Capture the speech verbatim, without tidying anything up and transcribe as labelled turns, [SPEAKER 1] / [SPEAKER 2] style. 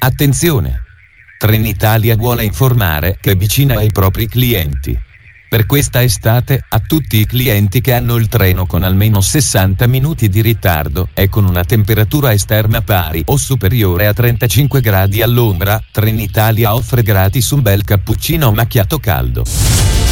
[SPEAKER 1] Attenzione! Trenitalia vuole informare che è vicina ai propri clienti. Per questa estate, a tutti i clienti che hanno il treno con almeno sessanta minuti di ritardo e con una temperatura esterna pari o superiore a trentacinque gradi all'ombra, Trenitalia offre gratis un bel cappuccino macchiato caldo.